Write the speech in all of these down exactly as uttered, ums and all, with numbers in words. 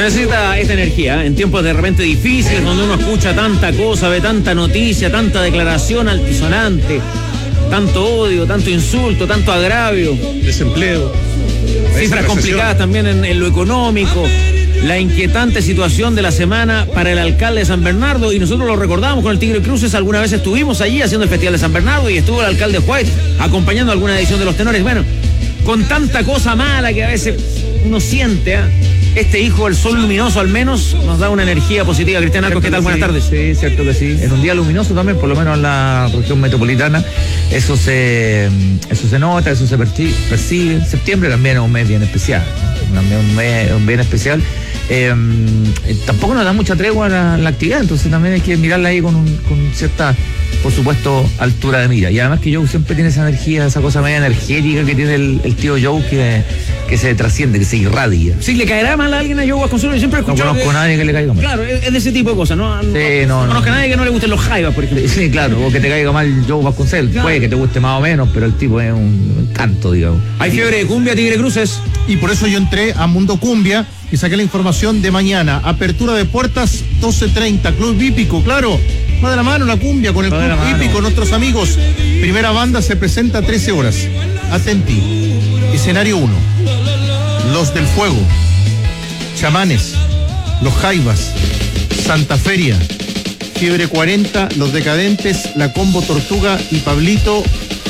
necesita esta energía, ¿eh? En tiempos de repente difíciles, donde uno escucha tanta cosa, ve tanta noticia, tanta declaración altisonante, tanto odio, tanto insulto, tanto agravio. Desempleo. Cifras complicadas también en, en lo económico. La inquietante situación de la semana para el alcalde de San Bernardo, y nosotros lo recordamos con el Tigre Cruces. Alguna vez estuvimos allí haciendo el Festival de San Bernardo y estuvo el alcalde White acompañando alguna edición de Los Tenores. Bueno, con tanta cosa mala que a veces uno siente, ¿eh? Este hijo del sol luminoso al menos nos da una energía positiva. Cristian Arcos, ¿qué tal? Buenas tardes. Sí, cierto que sí. En un día luminoso también, por lo menos en la región metropolitana, eso se eso se nota, eso se percibe. Septiembre también es un mes bien especial, ¿no? Un mes, un bien especial. Eh, tampoco nos da mucha tregua la, la actividad, entonces también hay que mirarla ahí con, un, con cierta, por supuesto, altura de mira. Y además que Joe siempre tiene esa energía, esa cosa media energética que tiene el, el tío Joe, que, que se trasciende, que se irradia. Sí, ¿le caerá mal a alguien a Joe Vasconcelos? Yo siempre he escuchado. No conozco que, a nadie que le caiga mal. Claro, es de ese tipo de cosas, ¿no? Sí, no, no, no conozco no. a nadie que no le gusten los jaivas, por ejemplo. Sí, claro, o que te caiga mal Joe Vasconcelos. Claro. Puede que te guste más o menos, pero el tipo es un encanto, digamos. Hay fiebre de cumbia, Tigre Cruces. Y por eso yo entré a Mundo Cumbia y saqué la información de mañana. Apertura de puertas doce treinta, Club Hípico, claro. Va de la mano la cumbia con el Club Hípico, nuestros amigos. Primera banda se presenta a trece horas. Atenti. Escenario uno. Los del Fuego, Chamanes, Los Jaivas, Santa Feria, Fiebre cuarenta, Los Decadentes, La Combo Tortuga y Pablito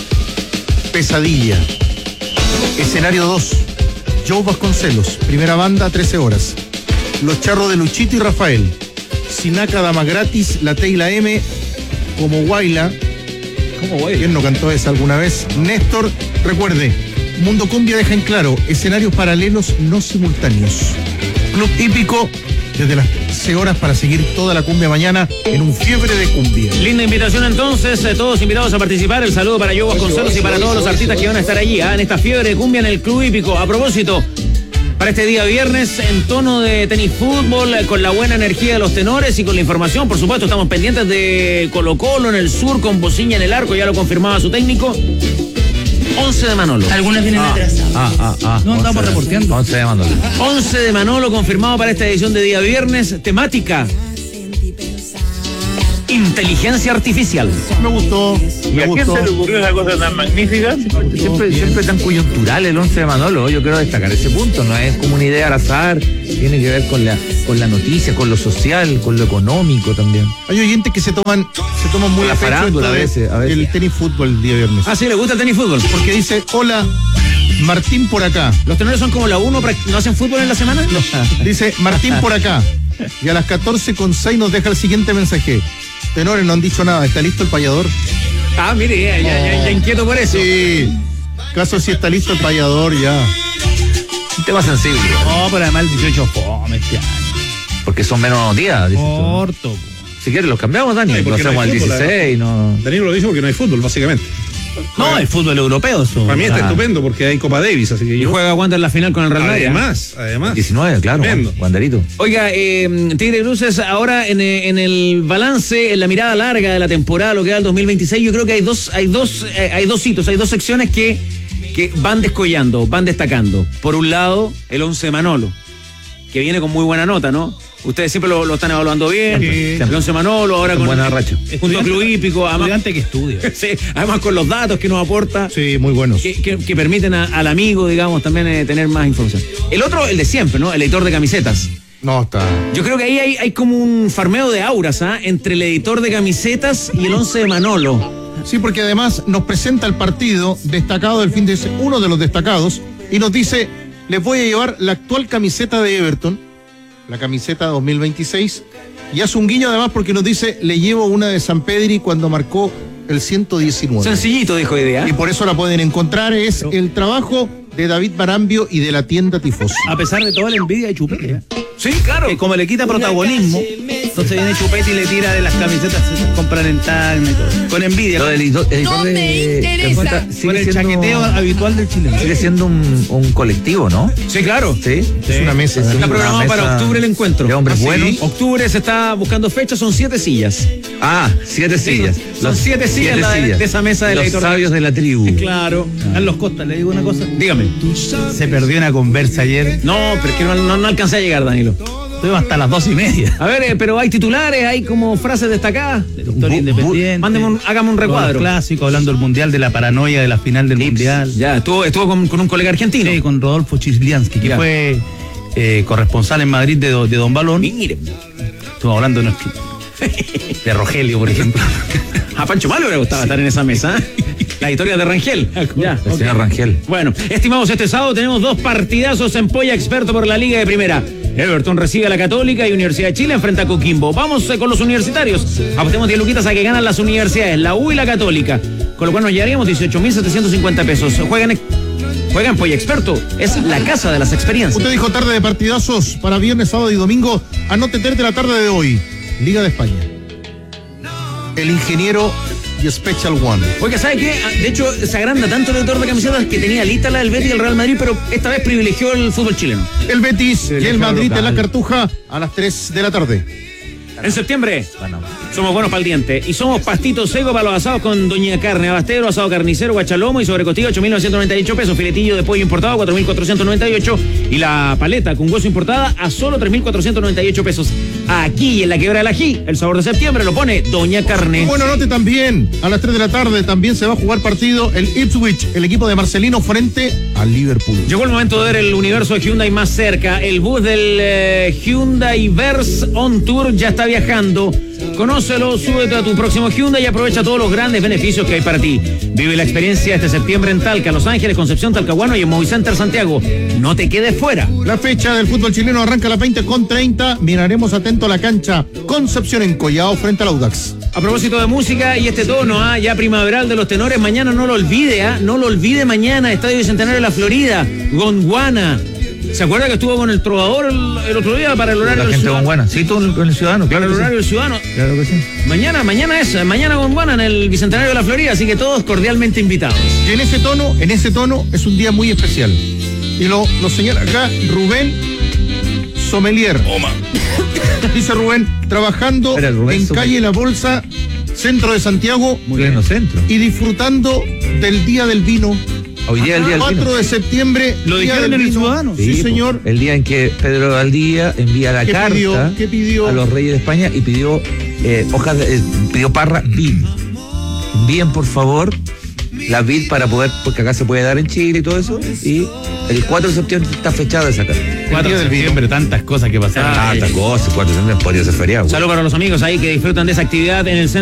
Pesadilla. Escenario dos. Joe Vasconcelos, primera banda, trece horas. Los Charros de Luchito y Rafael. Sinaca Dama Gratis, La T y la M, Como Guayla. ¿Cómo Guayla? ¿Quién no cantó esa alguna vez? Néstor, recuerde, Mundo Cumbia deja en claro, escenarios paralelos no simultáneos. Club Hípico, desde las trece horas para seguir toda la cumbia mañana en un fiebre de cumbia. Linda invitación entonces, eh, todos invitados a participar. El saludo para Joe Vasconcelos y para todos los artistas que van a estar allí, ¿eh? En esta fiebre de cumbia en el Club Hípico. A propósito, para este día viernes, en tono de tenis fútbol, eh, con la buena energía de los tenores y con la información, por supuesto, estamos pendientes de Colo Colo en el sur con Bociña en el arco, ya lo confirmaba su técnico. once de Manolo. Algunas vienen Ah, atrasadas. ah, ah, ah. No, estamos once, reporteando. once de Manolo. once de Manolo confirmado para esta edición de día viernes. Temática: inteligencia artificial. Me gustó, ¿Y me a quién gustó. se le ocurrió esa cosa tan magnífica? Siempre, siempre tan coyuntural el once de Manolo. Yo quiero destacar ese punto. No es como una idea al azar. Tiene que ver con la, con la noticia, con lo social, con lo económico también. Hay oyentes que se toman, se toman muy La a pecho farándula esto de- a veces, a veces. el tenis fútbol el día viernes. Ah, sí, le gusta el tenis fútbol. Porque dice, hola, Martín por acá. Los tenores son como la uno, ¿no hacen fútbol en la semana? Dice, Martín por acá. Y a las catorce con seis nos deja el siguiente mensaje. Tenores, no han dicho nada, ¿está listo el payador? Ah, mire, ya, ya, ya, ya inquieto por eso. Sí. Caso si está listo el payador, ya. Un tema sensible. No, pero además el dieciocho fome este año. Porque son menos días. dices tú. Corto. po. Si quieres los cambiamos, Dani. Ay, Lo porque no hacemos hay al fútbol, dieciséis. No... Danilo lo dice porque no hay fútbol, básicamente. No, el fútbol europeo. Eso. Para mí está Ah. estupendo porque hay Copa Davis, así que Y yo. juega Wander en la final con el Real Madrid. Además, además. diecinueve, claro. Tremendo. Wanderito. Oiga, eh, Tigre Cruces, ahora en, eh, en el balance, en la mirada larga de la temporada, lo que da el dos mil veintiséis, yo creo que hay dos, hay dos, eh, hay dos hitos, hay dos secciones que, que van descollando, van destacando. Por un lado, el once de Manolo, que viene con muy buena nota, ¿no? Ustedes siempre lo, lo están evaluando bien. Siempre, El siempre. once de Manolo, ahora Con con buena racha. junto a Club Hípico, además, Estudiante que estudia. sí, además con los datos que nos aporta. Sí, muy buenos. Que, que- que permiten a- al amigo, digamos, también eh, tener más información. El otro, el de siempre, ¿no? El editor de camisetas. No, está. Yo creo que ahí hay, hay como un farmeo de auras, ¿ah? Entre el editor de camisetas y el once de Manolo. Sí, porque además nos presenta el partido destacado del fin de semana, uno de los destacados, y nos dice, les voy a llevar la actual camiseta de Everton, la camiseta dos mil veintiséis, y hace un guiño además porque nos dice, le llevo una de San Pedri cuando marcó el ciento diecinueve. Sencillito, dijo idea. Y por eso la pueden encontrar, es el trabajo de David Barambio y de la tienda Tifosi. A pesar de toda la envidia de Chupete. ¿eh? Sí, claro. Que como le quita protagonismo, entonces viene Chupete y le tira de las camisetas, se compran en Tacna y todo. Con envidia. Lo del editor, editor No de me interesa. camiseta Con sigue el siendo, chaqueteo habitual del chileno. sigue siendo un, un colectivo, ¿no? Sí, claro. Sí. Es una mesa. Sí, Está una programado mesa para octubre el encuentro. de hombres ¿Ah, sí? buenos. Octubre se está buscando fecha, son siete sillas. Ah, siete sillas. son siete sillas la de- de esa mesa del Los editor. sabios de la tribu. Claro. Carlos Costa, le digo una cosa. Dígame. Se perdió una conversa ayer. No, pero es que no, no, no alcancé a llegar, Danilo. Estuvimos hasta las dos y media. A ver, eh, pero hay titulares, hay como frases destacadas. Historia independiente. Mándeme un, hágame un recuadro. Clásico, hablando del mundial, de la paranoia de la final del Tips. mundial. Ya, estuvo, estuvo con, con un colega argentino. Sí, con Rodolfo Chisliansky, que Ya. fue eh, corresponsal en Madrid de, de Don Balón. Mire, Estuvimos hablando de nuestro. de Rogelio, por ejemplo. a Pancho Malo le gustaba estar en esa mesa. La historia de Rangel. Ya, El señor Rangel. Bueno, estimados, este sábado tenemos dos partidazos en Polla Experto por la Liga de Primera. Everton recibe a la Católica y Universidad de Chile enfrenta a Coquimbo. Vamos eh, con los universitarios. Apostemos diez luquitas a que ganan las universidades, la U y la Católica. Con lo cual nos llevaríamos dieciocho mil setecientos cincuenta pesos. Juegan, juegan Polla Experto. Es la casa de las experiencias. Usted dijo tarde de partidazos para viernes, sábado y domingo. Anote tres de la tarde de hoy. Liga de España. El ingeniero y Special One. Oiga, ¿sabe qué? De hecho, se agranda tanto el editor de camisetas que tenía lista la del Betis y el Real Madrid, pero esta vez privilegió el fútbol chileno. El Betis y el Madrid local. en la Cartuja a las tres de la tarde. En septiembre somos buenos para el diente y somos pastito seco para los asados con Doña Carne, Abastero, asado carnicero, guachalomo y sobrecostilla ocho mil novecientos noventa y ocho pesos, filetillo de pollo importado cuatro mil cuatrocientos noventa y ocho y la paleta con hueso importada a solo tres mil cuatrocientos noventa y ocho pesos. Aquí en la Quebrada del Ají, el sabor de septiembre lo pone Doña Carne. Bueno, anote también, a las tres de la tarde también se va a jugar partido el Ipswich, el equipo de Marcelino frente al Liverpool. Llegó el momento de ver el universo de Hyundai más cerca. El bus del eh, Hyundai Verse On Tour ya está viajando. Conócelo, súbete a tu próximo Hyundai y aprovecha todos los grandes beneficios que hay para ti. Vive la experiencia este septiembre en Talca, Los Ángeles, Concepción, Talcahuano y en Movicenter Santiago. No te quedes fuera. La fecha del fútbol chileno arranca a las veinte con treinta. Miraremos atento a la cancha Concepción en Collao frente al Audax. A propósito de música y este tono, ¿ah? Ya primaveral de los tenores, mañana no lo olvide, ¿ah? No lo olvide mañana, Estadio Bicentenario de la Florida, Gondwana. ¿Se acuerda que estuvo con el Trovador el, el otro día para el horario La del gente ciudadano? con buena. Sí, tú con el ciudadano, Para claro el que horario sí. del ciudadano. Claro que sí. Mañana, mañana es, mañana Gondwana en el Bicentenario de la Florida, así que todos cordialmente invitados. Y en ese tono, en ese tono es un día muy especial. Y lo, lo señala acá Rubén Sommelier. Dice Rubén, trabajando Espera, Rubén en Sommelier. calle La Bolsa, centro de Santiago, Pleno centro. y disfrutando del Día del Vino. Hoy día es el día del cuatro vino. de septiembre. Lo Día dijeron del en el Vino. Ciudadano. Sí, po, señor. El día en que Pedro Valdía envía la ¿Qué carta pidió? ¿Qué pidió? a los reyes de España y pidió eh, hojas de, eh, pidió parra vid. Envíen por favor la vid para poder, porque acá se puede dar en Chile y todo eso. Y el cuatro de septiembre está fechada esa carta. cuatro de septiembre, tantas cosas que pasaron. Ay. Tanta cosa, cuatro de septiembre podría ser feriado. Saludos para los amigos ahí que disfrutan de esa actividad en el centro.